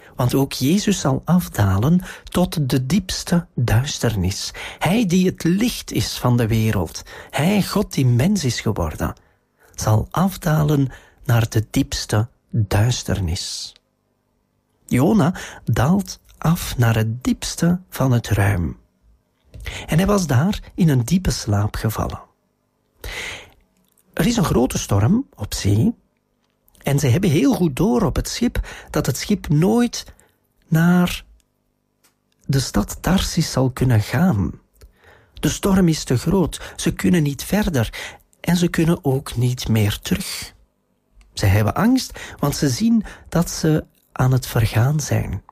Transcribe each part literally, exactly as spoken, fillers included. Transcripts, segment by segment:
Want ook Jezus zal afdalen tot de diepste duisternis. Hij die het licht is van de wereld, hij, God die mens is geworden, zal afdalen naar de diepste duisternis. Jona daalt af naar het diepste van het ruim. En hij was daar in een diepe slaap gevallen. Er is een grote storm op zee. En ze hebben heel goed door op het schip dat het schip nooit naar de stad Tarsis zal kunnen gaan. De storm is te groot, ze kunnen niet verder en ze kunnen ook niet meer terug. Ze hebben angst, want ze zien dat ze aan het vergaan zijn.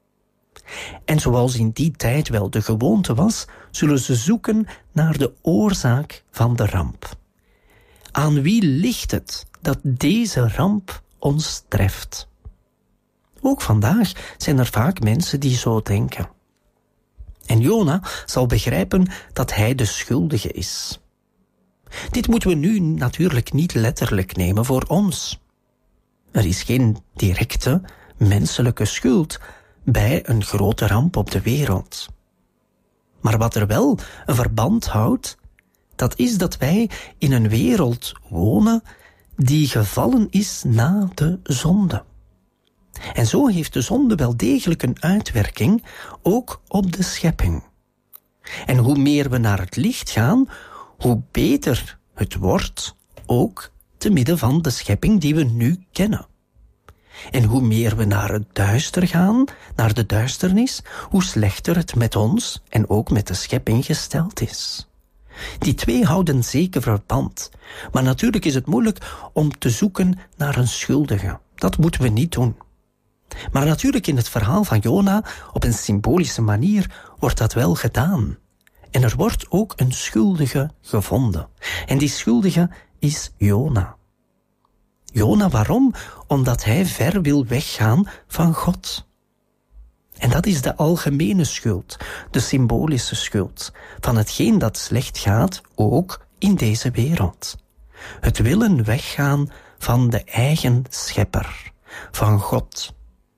En zoals in die tijd wel de gewoonte was, zullen ze zoeken naar de oorzaak van de ramp. Aan wie ligt het dat deze ramp ons treft? Ook vandaag zijn er vaak mensen die zo denken. En Jona zal begrijpen dat hij de schuldige is. Dit moeten we nu natuurlijk niet letterlijk nemen voor ons. Er is geen directe menselijke schuld bij een grote ramp op de wereld. Maar wat er wel een verband houdt, dat is dat wij in een wereld wonen die gevallen is na de zonde. En zo heeft de zonde wel degelijk een uitwerking, ook op de schepping. En hoe meer we naar het licht gaan, hoe beter het wordt, ook te midden van de schepping die we nu kennen. En hoe meer we naar het duister gaan, naar de duisternis, hoe slechter het met ons en ook met de schepping gesteld is. Die twee houden zeker verband. Maar natuurlijk is het moeilijk om te zoeken naar een schuldige. Dat moeten we niet doen. Maar natuurlijk in het verhaal van Jona, op een symbolische manier, wordt dat wel gedaan. En er wordt ook een schuldige gevonden. En die schuldige is Jona. Jona, waarom? Omdat hij ver wil weggaan van God. En dat is de algemene schuld, de symbolische schuld, van hetgeen dat slecht gaat, ook in deze wereld. Het willen weggaan van de eigen schepper, van God.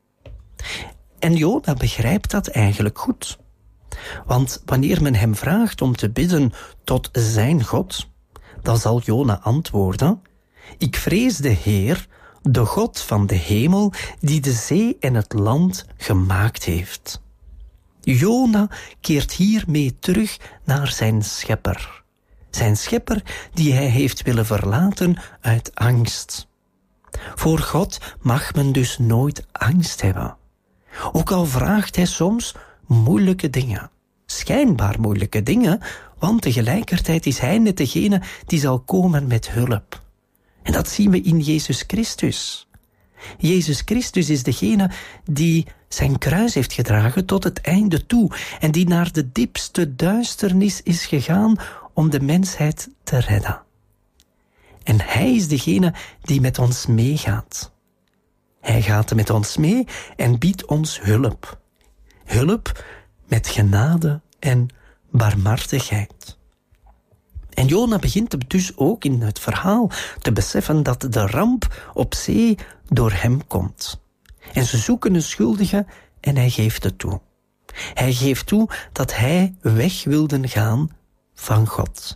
En Jona begrijpt dat eigenlijk goed. Want wanneer men hem vraagt om te bidden tot zijn God, dan zal Jona antwoorden: ik vrees de Heer, de God van de hemel, die de zee en het land gemaakt heeft. Jona keert hiermee terug naar zijn schepper. Zijn schepper die hij heeft willen verlaten uit angst. Voor God mag men dus nooit angst hebben. Ook al vraagt hij soms moeilijke dingen. Schijnbaar moeilijke dingen, want tegelijkertijd is hij net degene die zal komen met hulp. En dat zien we in Jezus Christus. Jezus Christus is degene die zijn kruis heeft gedragen tot het einde toe en die naar de diepste duisternis is gegaan om de mensheid te redden. En hij is degene die met ons meegaat. Hij gaat met ons mee en biedt ons hulp. Hulp met genade en barmhartigheid. En Jona begint dus ook in het verhaal te beseffen dat de ramp op zee door hem komt. En ze zoeken een schuldige en hij geeft het toe. Hij geeft toe dat hij weg wilde gaan van God.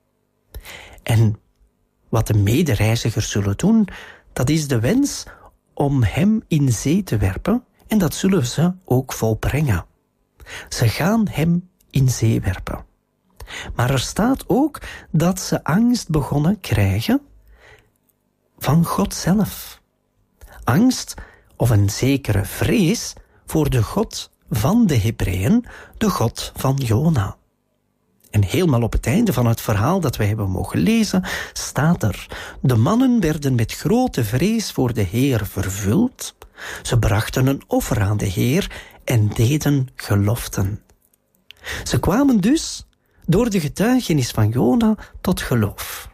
En wat de medereizigers zullen doen, dat is de wens om hem in zee te werpen en dat zullen ze ook volbrengen. Ze gaan hem in zee werpen. Maar er staat ook dat ze angst begonnen krijgen van God zelf. Angst of een zekere vrees voor de God van de Hebreeën, de God van Jona. En helemaal op het einde van het verhaal dat wij hebben mogen lezen, staat er: de mannen werden met grote vrees voor de Heer vervuld. Ze brachten een offer aan de Heer en deden geloften. Ze kwamen dus door de getuigenis van Jona tot geloof.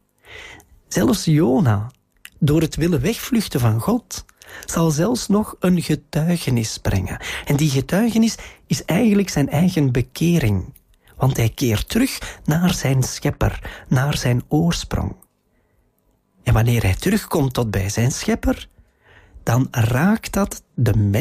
Zelfs Jona, door het willen wegvluchten van God, zal zelfs nog een getuigenis brengen. En die getuigenis is eigenlijk zijn eigen bekering. Want hij keert terug naar zijn schepper, naar zijn oorsprong. En wanneer hij terugkomt tot bij zijn schepper, dan raakt dat de mens